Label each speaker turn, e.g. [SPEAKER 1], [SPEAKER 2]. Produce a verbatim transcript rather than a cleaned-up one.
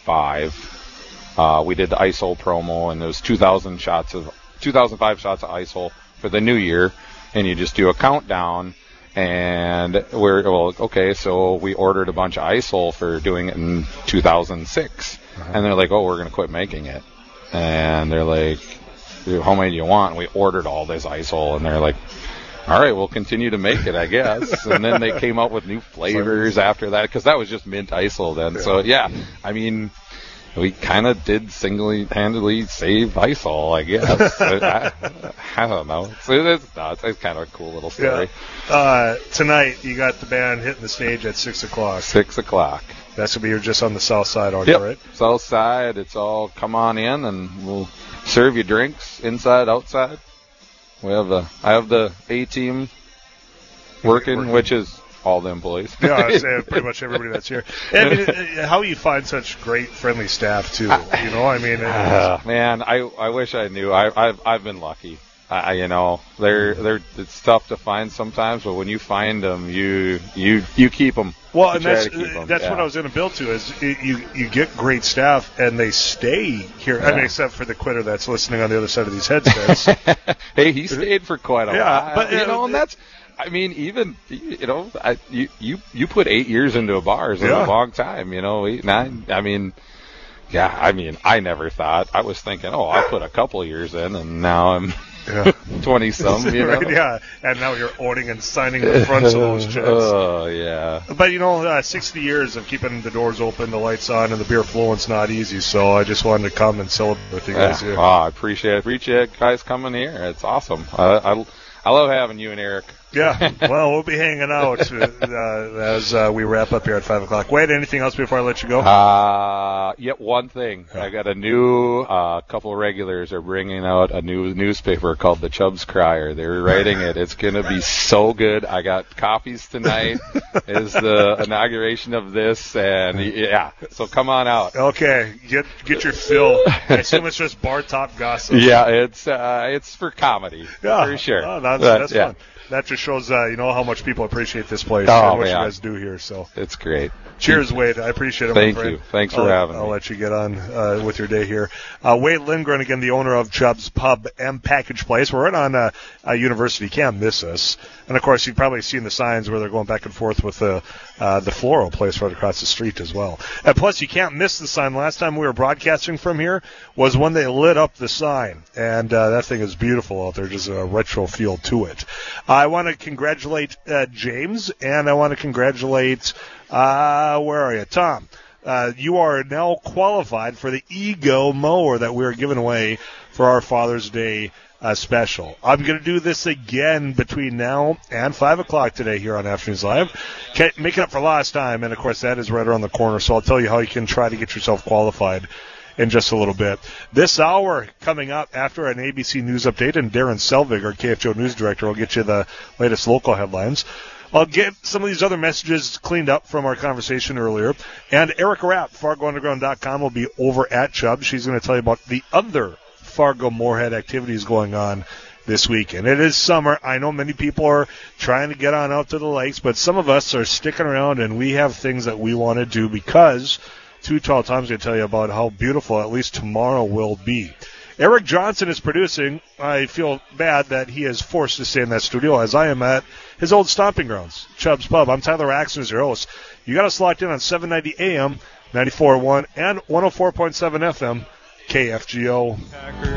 [SPEAKER 1] five. Uh, we did the I S O promo, and there was two thousand shots of two thousand five shots of I S O for the new year, and you just do a countdown. And we're well, okay. So we ordered a bunch of I S O for doing it in two thousand six, uh-huh. and they're like, "Oh, we're gonna quit making it." And they're like, "How many do you want?" And we ordered all this I S O, and they're like, all right, we'll continue to make it, I guess. And then they came up with new flavors after that, because that was just mint I S O then. Yeah. So, yeah, I mean, we kind of did single-handedly save I S O, I guess. I, I don't know. It's, it's, no, it's, it's kind of a cool little story.
[SPEAKER 2] Yeah. Uh, tonight, you got the band hitting the stage at six o'clock.
[SPEAKER 1] six o'clock.
[SPEAKER 2] That's going to be you're just on the south side, aren't
[SPEAKER 1] yep.
[SPEAKER 2] you, right?
[SPEAKER 1] South side. It's all come on in, and we'll serve you drinks inside, outside. We have the I have the A team working, working, which is all the employees.
[SPEAKER 2] Yeah, I'd say pretty much everybody that's here. I mean, how you find such great, friendly staff too? You know, I mean,
[SPEAKER 1] uh, man, I I wish I knew. I I've I've been lucky. I you know they're they're it's tough to find sometimes, but when you find them, you you you keep them.
[SPEAKER 2] Well, and that's that's yeah. what I was going to build to is you you get great staff and they stay here. Yeah. I mean, except for the quitter that's listening on the other side of these headsets.
[SPEAKER 1] Hey, he stayed for quite a
[SPEAKER 2] yeah,
[SPEAKER 1] while.
[SPEAKER 2] But
[SPEAKER 1] you know, and that's. I mean, even you know, I, you you you put eight years into a bar is yeah. a long time. You know, eight, nine. I mean, yeah. I mean, I never thought. I was thinking, oh, I'll put a couple years in, and now I'm. Yeah. twenty some, you know?
[SPEAKER 2] Right, yeah, and now you're owning and signing the fronts of those checks.
[SPEAKER 1] Oh, yeah.
[SPEAKER 2] But, you know, uh, sixty years of keeping the doors open, the lights on, and the beer flowing's not easy, so I just wanted to come and celebrate with you guys
[SPEAKER 1] yeah.
[SPEAKER 2] here.
[SPEAKER 1] Oh, I appreciate it. Appreciate guys coming here. It's awesome. I, I, I love having you and Eric.
[SPEAKER 2] Yeah, well, we'll be hanging out uh, as uh, we wrap up here at five o'clock. Wade, anything else before I let you go?
[SPEAKER 1] Uh, yep, one thing. Yeah. I got a new uh, couple of regulars are bringing out a new newspaper called the Chubbs Crier. They're writing it. It's going to be so good. I got copies tonight. Is the inauguration of this, and yeah, so come on out.
[SPEAKER 2] Okay, get get your fill. I assume it's just bar top gossip.
[SPEAKER 1] Yeah, it's uh, it's for comedy.
[SPEAKER 2] Yeah,
[SPEAKER 1] for sure.
[SPEAKER 2] Oh, that's
[SPEAKER 1] but,
[SPEAKER 2] that's
[SPEAKER 1] yeah.
[SPEAKER 2] fun. That just shows, uh, you know, how much people appreciate this place
[SPEAKER 1] oh,
[SPEAKER 2] and what
[SPEAKER 1] man.
[SPEAKER 2] you guys do here. So
[SPEAKER 1] it's great.
[SPEAKER 2] Cheers, Wade. I appreciate it,
[SPEAKER 1] Thank
[SPEAKER 2] my friend.
[SPEAKER 1] you. Thanks for
[SPEAKER 2] I'll,
[SPEAKER 1] having
[SPEAKER 2] I'll
[SPEAKER 1] me.
[SPEAKER 2] I'll let you get on uh, with your day here. Uh, Wade Lindgren, again, the owner of Chubb's Pub and Package Place. We're right on uh, uh, University. You can't miss us. And, of course, you've probably seen the signs where they're going back and forth with the uh, the Floral place right across the street as well. And plus, you can't miss the sign. Last time we were broadcasting from here was when they lit up the sign. And uh, that thing is beautiful out there, just a retro feel to it. I want to congratulate uh, James, and I want to congratulate, uh, where are you, Tom? Uh, you are now qualified for the Ego mower that we're giving away for our Father's Day uh, special. I'm going to do this again between now and five o'clock today here on Afternoons Live. Okay, make it up for last time, and, of course, that is right around the corner, so I'll tell you how you can try to get yourself qualified in just a little bit. This hour coming up after an A B C News update, and Darren Selvig, our K F G O News Director, will get you the latest local headlines. I'll get some of these other messages cleaned up from our conversation earlier. And Erica Rapp, Fargo Underground dot com, will be over at Chubb. She's going to tell you about the other Fargo-Moorhead activities going on this weekend. It is summer. I know many people are trying to get on out to the lakes, but some of us are sticking around, and we have things that we want to do because Too Tall Tom's going to tell you about how beautiful at least tomorrow will be. Eric Johnson is producing. I feel bad that he is forced to stay in that studio, as I am at his old stomping grounds, Chubb's Pub. I'm Tyler Axton, as your host. You got us locked in on seven ninety A M, ninety-four point one, and one oh four point seven F M, K F G O.